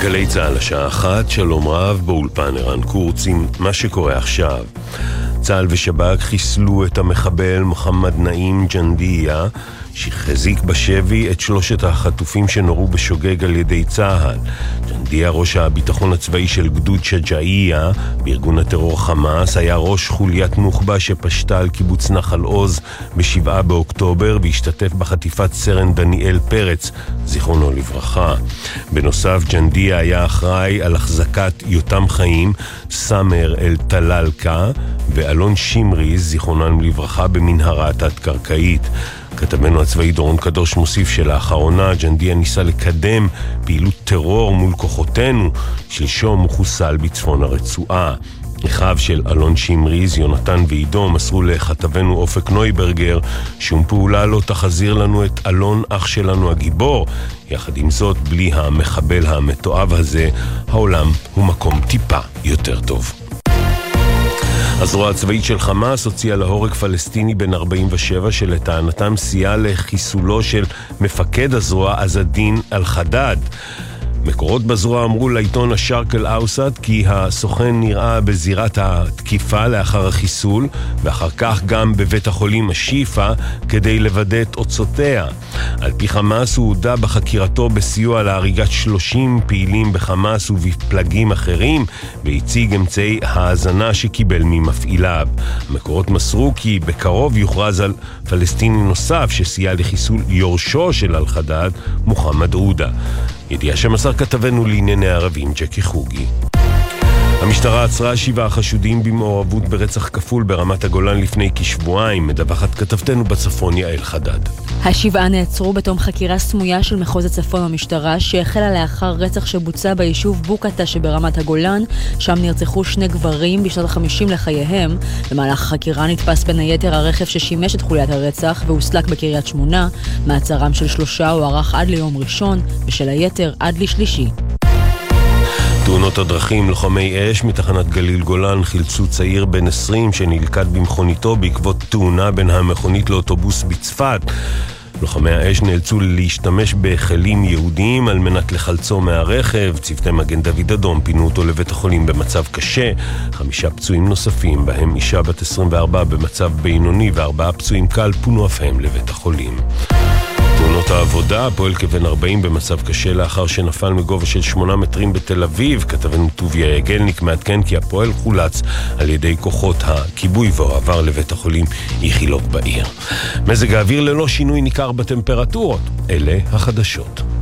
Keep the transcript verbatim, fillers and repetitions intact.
גלי צהל השעה אחת, שלום רב, באולפן ערן קורץ עם מה שקורה עכשיו. צהל ושב"כ חיסלו את המחבל מוחמד נעים ג'נדיה, שחזיק בשבי את שלושת החטופים שנורו בשוגג על ידי צהל. ג'נדיה, ראש הביטחון הצבאי של גדוד שג'אעיה בארגון הטרור חמאס, היה ראש חוליית נוח'בה שפשטה על קיבוץ נחל עוז בשבעה באוקטובר והשתתף בחטיפת סרן דניאל פרץ, זיכרונו לברכה. בנוסף, ג'נדיה היה אחראי על החזקת יותם חיים, סמר אל טללקה ואלון שמריז, זיכרונם לברכה, במנהרה תת-קרקעית. כתבנו הצבאי דורון קדוש מוסיף שלאחרונה ג'נדיה ניסה לקדם פעילות טרור מול כוחותינו, שלשום הוא חוסל בצפון הרצועה. אחיו של אלון שמריז, יונתן ועידו, מסרו לכתבנו אופק נויברגר שום פעולה לא תחזיר לנו את אלון אח שלנו הגיבור. יחד עם זאת, בלי המחבל המתועב הזה, העולם הוא מקום טיפה יותר טוב. הזרוע הצבאית של חמאס הוציאה להורג פלסטיני בן ארבעים ושבע שלטענתם סייע לחיסולו של מפקד הזרוע עזדין אל-חדד. מקורות בזרוע אמרו לעיתון השרק אל-אוסט כי הסוכן נראה בזירת התקיפה לאחר החיסול, ואחר כך גם בבית החולים השיפה כדי לוודא את תוצאותיה. על פי חמאס הוא הודע בחקירתו בסיוע להריגת שלושים פעילים בחמאס ובפלגים אחרים, והציג אמצעי האזנה שקיבל ממפעיליו. המקורות מסרו כי בקרוב יוכרז על פלסטיני נוסף שסייע לחיסול יורשו של אל-חדד, מוחמד עודה. ידיעה שמסר כתבנו לענייני ערבים ג'קי חוגי. המשטרה עצרה שבעה חשודים במעורבות ברצח כפול ברמת הגולן לפני כשבועיים, מדווחת כתבתנו בצפון יעל חדד. השבעה נעצרו בתום חקירה סמויה של מחוז הצפון במשטרה שהחלה לאחר רצח שבוצע ביישוב בוקטה שברמת הגולן, שם נרצחו שני גברים בשנות החמישים לחייהם. במהלך החקירה נתפס בין היתר הרכב ששימש את חוליית הרצח והוסלק בקריית שמונה. מעצרם של שלושה הוארך עד ליום ראשון ושל היתר עד לשלישי. תאונות הדרכים, לוחמי אש מתחנת גליל גולן חילצו צעיר בן עשרים שנלכד במכוניתו בעקבות תאונה בין המכונית לאוטובוס בצפת. לוחמי האש נאלצו להשתמש בכלים יהודיים על מנת לחלצו מהרכב. צוותי מגן דוד אדום פינו אותו לבית החולים במצב קשה. חמישה פצועים נוספים, בהם אישה בת עשרים וארבע במצב בינוני וארבעה פצועים קל, פונו אף הם לבית החולים. תאונות העבודה, פועל כבן ארבעים במצב קשה לאחר שנפל מגובה של שמונה מטרים בתל אביב. כתבנו טוביה יגלניק מעדכן כי הפועל חולץ על ידי כוחות הכיבוי ועבר לבית החולים איכילוב בעיר. מזג האוויר ללא שינוי ניכר בטמפרטורות. אלה החדשות.